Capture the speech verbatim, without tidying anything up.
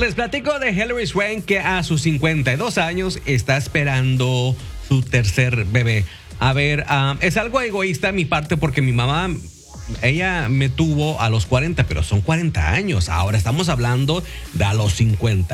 Les platico de Hilary Swank, que a sus cincuenta y dos años está esperando su tercer bebé. A ver, um, es algo egoísta de mi parte porque mi mamá, ella me tuvo a los cuarenta, pero son cuarenta años. Ahora estamos hablando de a los cincuenta